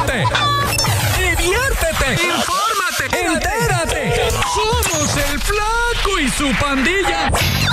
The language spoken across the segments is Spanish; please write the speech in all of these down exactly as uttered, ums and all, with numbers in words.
ríete, diviértete, infórmate, entérate. Somos el Flaco y su pandilla.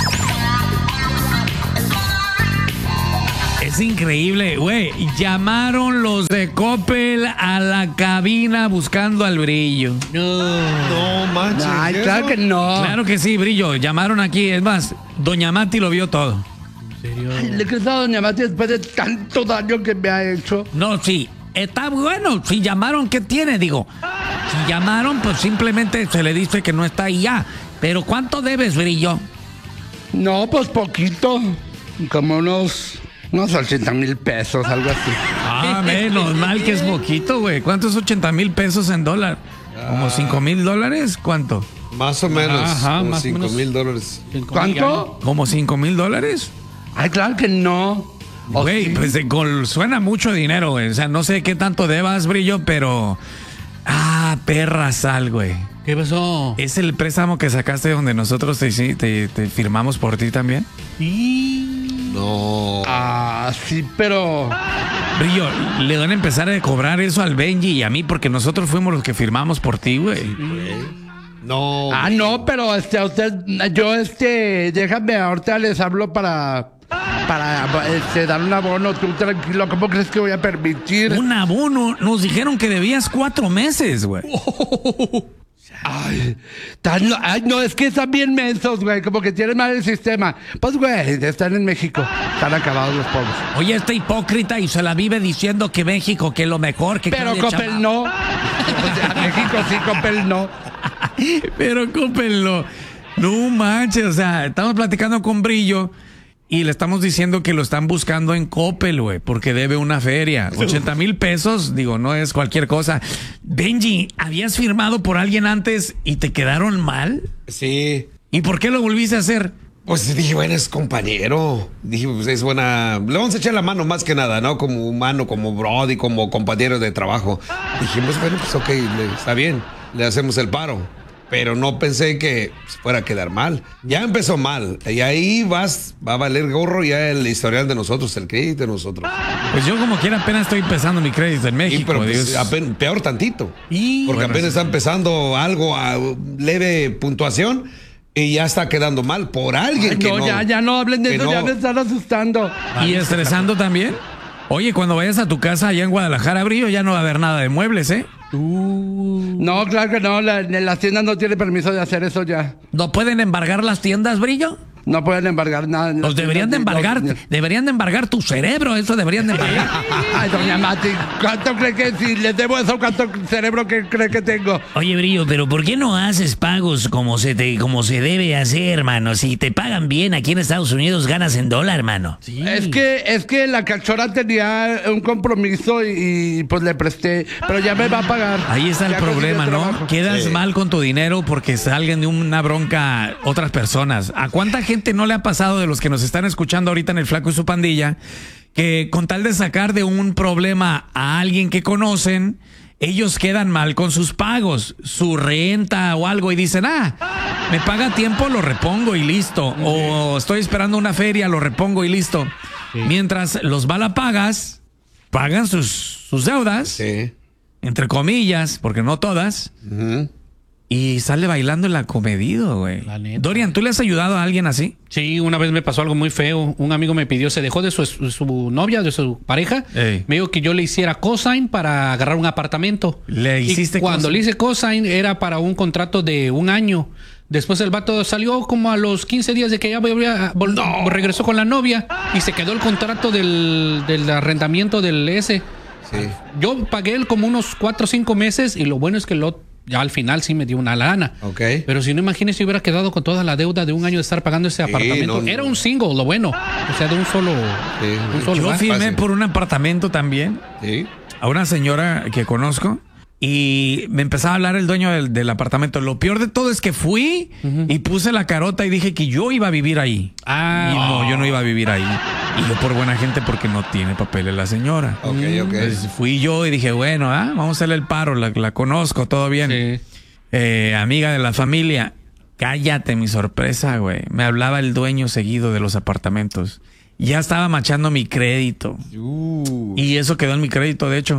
Es increíble, güey. Llamaron los de Coppel a la cabina buscando al Brillo. No, no manches. Ay, claro que no. Claro que sí, Brillo. Llamaron aquí. Es más, doña Mati lo vio todo. ¿En serio? Ay, le crees a doña Mati después de tanto daño que me ha hecho. No, sí. Está bueno. Si llamaron, ¿qué tiene? Digo, si llamaron, pues simplemente se le dice que no está ahí ya. Pero ¿cuánto debes, Brillo? No, pues poquito. Como unos... Unos ochenta mil pesos, algo así. Ah, menos mal que es poquito, güey. ¿Cuánto es ochenta mil pesos en dólar? ¿Como cinco mil dólares? ¿Cuánto? Más o menos. Ajá, como más o cinco menos. mil dólares. ¿Cuánto? ¿Como cinco mil dólares? Ay, claro que no. ¿O Güey, sí? pues de gol, suena mucho dinero, güey. O sea, no sé qué tanto debas, Brillo, pero... Ah, perra sal, güey. ¿Qué pasó? ¿Es el préstamo que sacaste donde nosotros te, te, te firmamos por ti también? No. Ah, sí, pero... Brillo, le van a empezar a cobrar eso al Benji y a mí porque nosotros fuimos los que firmamos por ti, güey. No. Ah, no, pero este, a usted, yo, este, déjame, ahorita les hablo para, para, este, dar un abono, tú tranquilo, ¿cómo crees que voy a permitir? Un abono, nos dijeron que debías cuatro meses, güey. Ay, tan, ay, no, es que están bien mensos, güey, como que tienen mal el sistema. Pues, güey, están en México, están acabados los pobres. Oye, este hipócrita y se la vive diciendo que México, que lo mejor, que... Pero cada Coppel chava- no. O sea, México sí, Coppel no. Pero Coppel no. No manches, o sea, estamos platicando con Brillo y le estamos diciendo que lo están buscando en Coppel, güey, porque debe una feria. ochenta mil pesos, digo, no es cualquier cosa. Benji, ¿habías firmado por alguien antes y te quedaron mal? Sí. ¿Y por qué lo volviste a hacer? Pues dije, bueno, es compañero. Dije, pues es buena. Le vamos a echar la mano más que nada, ¿no? Como humano, como brody, como compañero de trabajo. Dijimos, bueno, pues ok, le- está bien, le hacemos el paro. Pero no pensé que pues, fuera a quedar mal. Ya empezó mal. Y ahí vas, va a valer gorro ya el historial de nosotros, el crédito de nosotros. Pues yo como quiera apenas estoy empezando mi crédito en Y, México. pero pues, Dios. apen- peor tantito. Y- Porque bueno, apenas sí. está empezando algo a leve puntuación y ya está quedando mal por alguien Ay, que no, no. ya, ya no hablen de que eso, no- ya me están asustando. ¿Y estresando también? Oye, cuando vayas a tu casa allá en Guadalajara, Brillo, ya no va a haber nada de muebles, ¿eh? No, claro que no, la, las tiendas no tienen permiso de hacer eso ya. ¿No pueden embargar las tiendas, Brillo? No pueden embargar nada. Los deberían de embargar, No, deberían de embargar tu cerebro, eso deberían de embargar. Ay, doña Mati, ¿cuánto cree que si les debo eso, cuánto cerebro que cree que tengo? Oye, Brillo, pero ¿por qué no haces pagos como se te, como se debe hacer, hermano? Si te pagan bien aquí en Estados Unidos, ganas en dólar, hermano. Es que, es que la cachorra tenía un compromiso y, y, pues le presté, pero ya me va a pagar. Ahí está el Ya consiguió problema, ¿no? trabajo. Quedas Sí. mal con tu dinero porque salgan de una bronca otras personas. ¿A cuánta gente no le ha pasado de los que nos están escuchando ahorita en El Flaco y su pandilla que con tal de sacar de un problema a alguien que conocen, ellos quedan mal con sus pagos, su renta o algo y dicen, ah, me paga a tiempo, lo repongo y listo. O estoy esperando una feria, lo repongo y listo. Mientras los malapagas pagan sus, sus deudas, Sí. entre comillas, porque no todas, Ujú. y sale bailando el acomedido, güey. La neta. Dorian, ¿tú le has ayudado a alguien así? Sí, una vez me pasó algo muy feo. Un amigo me pidió, se dejó de su, su novia, de su pareja. Ey. Me dijo que yo le hiciera cosign para agarrar un apartamento. ¿Le hiciste y cuando cosign? le hice cosign era para un contrato de un año. Después el vato salió como a los quince días de que ya volvía- vol- regresó con la novia y se quedó el contrato del, del arrendamiento del S. Sí. Yo pagué él como unos cuatro o cinco meses y lo bueno es que lo ya al final sí me dio una lana. Ok. Pero si no, imagínese si hubiera quedado con toda la deuda de un año de estar pagando ese apartamento. no, no. Era un single, lo bueno. O sea, de un solo. Sí. un solo Yo ¿va? firmé fácil. por un apartamento también Sí. a una señora que conozco y me empezaba a hablar el dueño del, del apartamento. Lo peor de todo es que fui y puse la carota y dije que yo iba a vivir ahí. Ah, Y no, yo no iba a vivir ahí. Y yo por buena gente porque no tiene papeles la señora. Ok, ok. Entonces fui yo y dije, bueno, ah, vamos a hacerle el paro, la, la conozco, todo bien. sí. Eh, amiga de la familia, cállate, mi sorpresa, güey. Me hablaba el dueño seguido de los apartamentos. Ya estaba machando mi crédito. Uh. Y eso quedó en mi crédito, de hecho.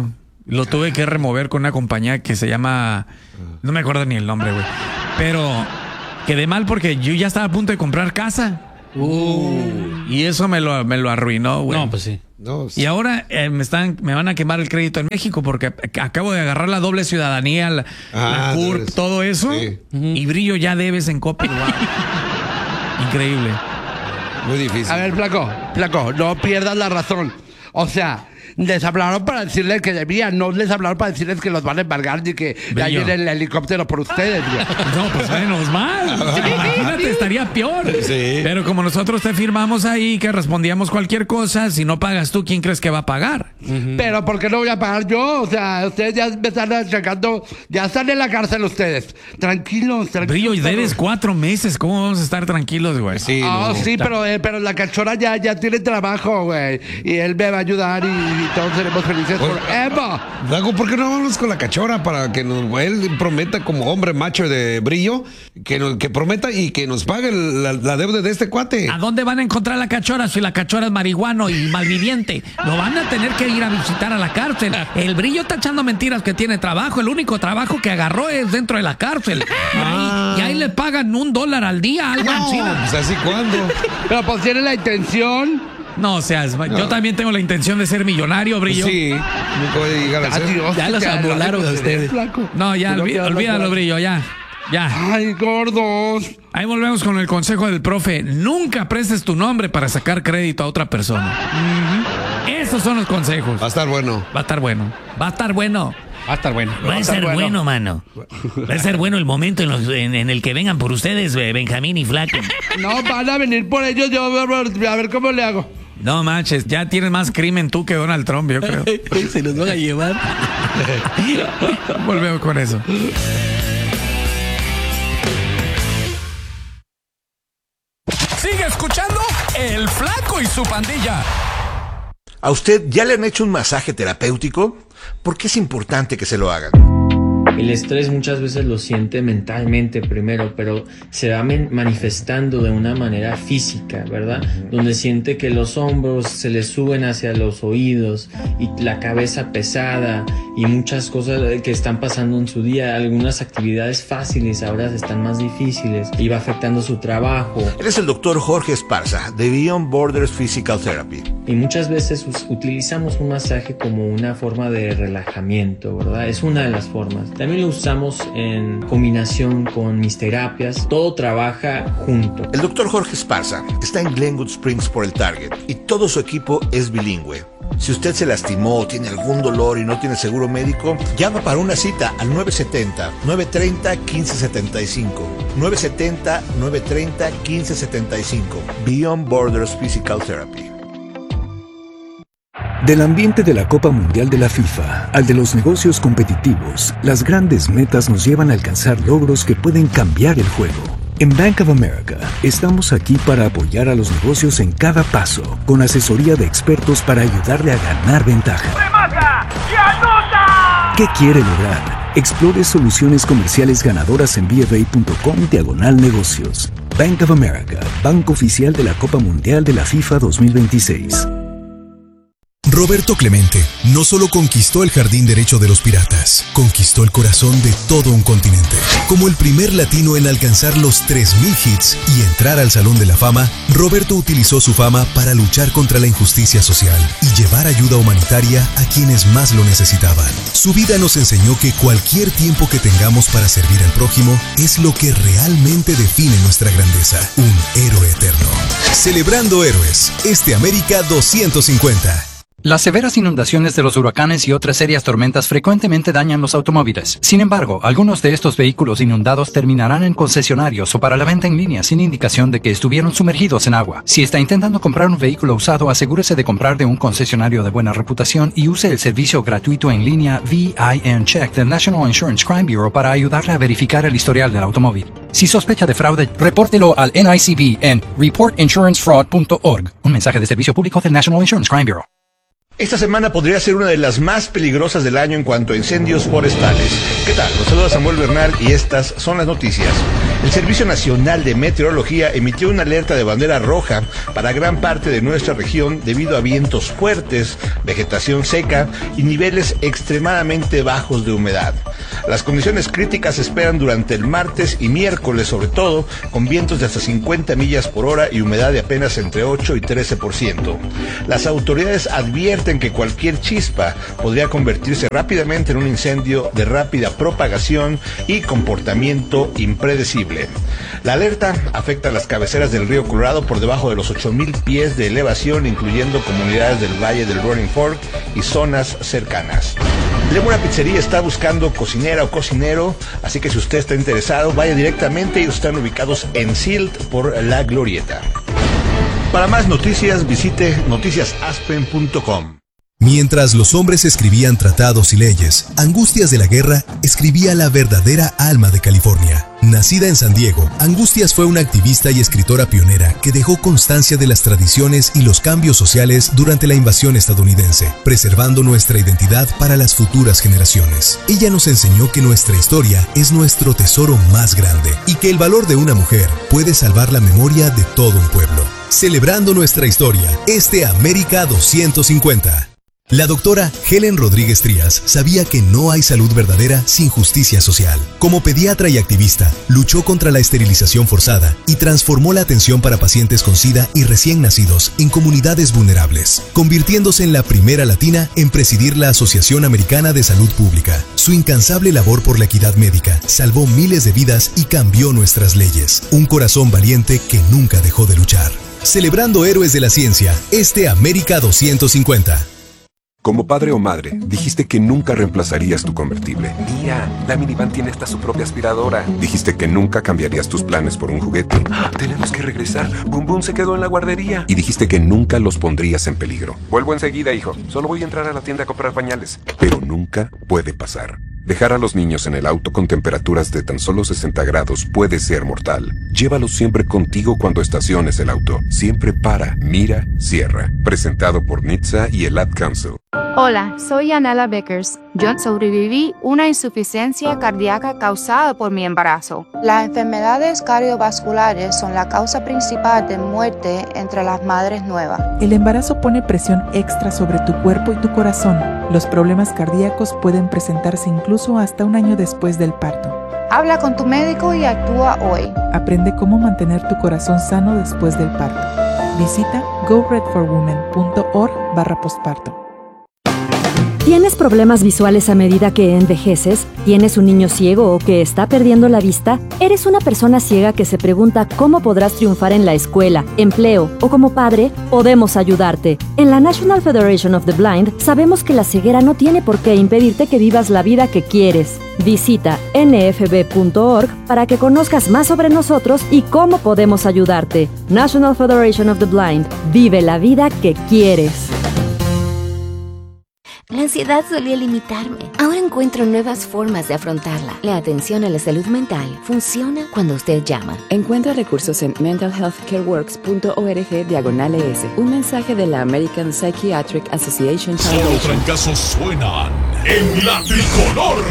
Lo tuve que remover con una compañía que se llama... No me acuerdo ni el nombre, güey. Pero quedé mal porque yo ya estaba a punto de comprar casa. Uh, y eso me lo, me lo arruinó, güey. No, pues sí. No, sí. Y ahora eh, me están me van a quemar el crédito en México porque acabo de agarrar la doble ciudadanía, la, Ah, la C U R P, debes. todo eso. Sí. Y Brillo ya debes en Coppel. Wow. Increíble. Muy difícil. A ver, flaco, flaco, no pierdas la razón. O sea, les hablaron para decirles que debían, no les hablaron para decirles que los van a embargar ni que ya Brillo. viene el helicóptero por ustedes, güey. No, pues menos mal. Imagínate, estaría peor. Sí. Pero como nosotros te firmamos ahí que respondíamos cualquier cosa, si no pagas tú, ¿quién crees que va a pagar? Pero ¿por qué no voy a pagar yo? O sea, ustedes ya me están achacando, ya están en la cárcel ustedes. Tranquilos, tranquilos. Brillo, y debes cuatro meses. ¿Cómo vamos a estar tranquilos, güey? Sí, Ah, no. sí, pero, eh, pero la cachorra ya, ya tiene trabajo, güey. Y él me va a ayudar y, y todos seremos felices Bueno, forever. Dago, ¿por qué no vamos con la cachora para que nos, él prometa como hombre macho de Brillo, que, nos, que prometa y que nos pague la, la deuda de este cuate? ¿A dónde van a encontrar la cachora si la cachora es marihuano y malviviente? Lo van a tener que ir a visitar a la cárcel. El Brillo está echando mentiras que tiene trabajo. El único trabajo que agarró es dentro de la cárcel. Y ahí, y ahí le pagan un dólar al día, algo así. Pues así cuándo. Pero pues tiene la intención. No, o sea, yo también tengo la intención de ser millonario, Brillo. Sí, no puede llegar a ser. Adiós, Ya los te amolaron hablo a de ustedes. flaco. No, ya, No olví- quiero olvídalo, hablar. Brillo, ya. Ya. Ay, gordos. Ahí volvemos con el consejo del profe. Nunca prestes tu nombre para sacar crédito a otra persona. Esos son los consejos. Va a estar bueno. Va a estar bueno. Va a estar bueno. Va a estar bueno. Va a estar ser bueno. bueno, mano. Va a ser bueno el momento en, los- en- en el que vengan por ustedes, eh, Benjamín y Flaco. No, van a venir por ellos. Yo a ver cómo le hago. No manches, ya tienes más crimen tú que Donald Trump, yo creo. Se los van a llevar. Volvemos con eso. Sigue escuchando El Flaco y su pandilla. ¿A usted ya le han hecho un masaje terapéutico? ¿Por qué es importante que se lo hagan? El estrés muchas veces lo siente mentalmente primero, pero se va men- manifestando de una manera física, ¿verdad? Donde siente que los hombros se le suben hacia los oídos y la cabeza pesada y muchas cosas que están pasando en su día. Algunas actividades fáciles ahora están más difíciles y va afectando su trabajo. Él es el doctor Jorge Esparza, de Beyond Borders Physical Therapy. Y muchas veces us- utilizamos un masaje como una forma de relajamiento, ¿verdad? Es una de las formas. También lo usamos en combinación con mis terapias. Todo trabaja junto. El doctor Jorge Esparza está en Glenwood Springs por el Target y todo su equipo es bilingüe. Si usted se lastimó o tiene algún dolor y no tiene seguro médico, llama para una cita al nueve setenta, nueve treinta, quince setenta y cinco. nueve setenta, nueve treinta, quince setenta y cinco. Beyond Borders Physical Therapy. Del ambiente de la Copa Mundial de la FIFA al de los negocios competitivos, las grandes metas nos llevan a alcanzar logros que pueden cambiar el juego. En Bank of America, estamos aquí para apoyar a los negocios en cada paso, con asesoría de expertos para ayudarle a ganar ventaja. ¿Qué quiere lograr? Explore soluciones comerciales ganadoras en bfa.com diagonal negocios. Bank of America, banco oficial de la Copa Mundial de la FIFA dos mil veintiséis. Roberto Clemente no solo conquistó el jardín derecho de los piratas, conquistó el corazón de todo un continente. Como el primer latino en alcanzar los tres mil hits y entrar al Salón de la Fama, Roberto utilizó su fama para luchar contra la injusticia social y llevar ayuda humanitaria a quienes más lo necesitaban. Su vida nos enseñó que cualquier tiempo que tengamos para servir al prójimo es lo que realmente define nuestra grandeza, un héroe eterno. Celebrando héroes, este América doscientos cincuenta. Las severas inundaciones de los huracanes y otras serias tormentas frecuentemente dañan los automóviles. Sin embargo, algunos de estos vehículos inundados terminarán en concesionarios o para la venta en línea sin indicación de que estuvieron sumergidos en agua. Si está intentando comprar un vehículo usado, asegúrese de comprar de un concesionario de buena reputación y use el servicio gratuito en línea V I N Check del National Insurance Crime Bureau para ayudarle a verificar el historial del automóvil. Si sospecha de fraude, repórtelo al N I C B en report insurance fraud punto org. Un mensaje de servicio público del National Insurance Crime Bureau. Esta semana podría ser una de las más peligrosas del año en cuanto a incendios forestales. ¿Qué tal? Los saluda Samuel Bernal y estas son las noticias. El Servicio Nacional de Meteorología emitió una alerta de bandera roja para gran parte de nuestra región debido a vientos fuertes, vegetación seca y niveles extremadamente bajos de humedad. Las condiciones críticas se esperan durante el martes y miércoles, sobre todo con vientos de hasta cincuenta millas por hora y humedad de apenas entre ocho y trece por ciento. Las autoridades advierten que cualquier chispa podría convertirse rápidamente en un incendio de rápida propagación y comportamiento impredecible. La alerta afecta a las cabeceras del río Colorado por debajo de los ocho mil pies de elevación, incluyendo comunidades del Valle del Running Fork y zonas cercanas. Lemura Pizzería está buscando cocinera o cocinero, así que si usted está interesado, vaya directamente. Ellos están ubicados en Silt por La Glorieta. Para más noticias, visite noticias aspen punto com. Mientras los hombres escribían tratados y leyes, Angustias de la Guerra escribía la verdadera alma de California. Nacida en San Diego, Angustias fue una activista y escritora pionera que dejó constancia de las tradiciones y los cambios sociales durante la invasión estadounidense, preservando nuestra identidad para las futuras generaciones. Ella nos enseñó que nuestra historia es nuestro tesoro más grande y que el valor de una mujer puede salvar la memoria de todo un pueblo. Celebrando nuestra historia, este América doscientos cincuenta. La doctora Helen Rodríguez Trías sabía que no hay salud verdadera sin justicia social. Como pediatra y activista, luchó contra la esterilización forzada y transformó la atención para pacientes con SIDA y recién nacidos en comunidades vulnerables, convirtiéndose en la primera latina en presidir la Asociación Americana de Salud Pública. Su incansable labor por la equidad médica salvó miles de vidas y cambió nuestras leyes. Un corazón valiente que nunca dejó de luchar. Celebrando héroes de la ciencia, este América doscientos cincuenta. Como padre o madre, dijiste que nunca reemplazarías tu convertible. Mira, la minivan tiene hasta su propia aspiradora. Dijiste que nunca cambiarías tus planes por un juguete. ¡Ah! Tenemos que regresar. Boom Boom se quedó en la guardería. Y dijiste que nunca los pondrías en peligro. Vuelvo enseguida, hijo. Solo voy a entrar a la tienda a comprar pañales. Pero nunca puede pasar. Dejar a los niños en el auto con temperaturas de tan solo sesenta grados puede ser mortal. Llévalos siempre contigo cuando estaciones el auto. Siempre para, mira, cierra. Presentado por N H T S A y el Ad Council. Hola, soy Anela Beckers. Yo sobreviví una insuficiencia cardíaca causada por mi embarazo. Las enfermedades cardiovasculares son la causa principal de muerte entre las madres nuevas. El embarazo pone presión extra sobre tu cuerpo y tu corazón. Los problemas cardíacos pueden presentarse incluso hasta un año después del parto. Habla con tu médico y actúa hoy. Aprende cómo mantener tu corazón sano después del parto. Visita go red for women punto org barra postparto. ¿Tienes problemas visuales a medida que envejeces? ¿Tienes un niño ciego o que está perdiendo la vista? ¿Eres una persona ciega que se pregunta cómo podrás triunfar en la escuela, empleo o como padre? Podemos ayudarte. En la National Federation of the Blind sabemos que la ceguera no tiene por qué impedirte que vivas la vida que quieres. Visita N F B punto org para que conozcas más sobre nosotros y cómo podemos ayudarte. National Federation of the Blind. Vive la vida que quieres. La ansiedad solía limitarme. Ahora encuentro nuevas formas de afrontarla. La atención a la salud mental funciona cuando usted llama. Encuentra recursos en mental health care works punto org diagonal E S. Un mensaje de la American Psychiatric Association Foundation. Solo trancazos suenan en la tricolor.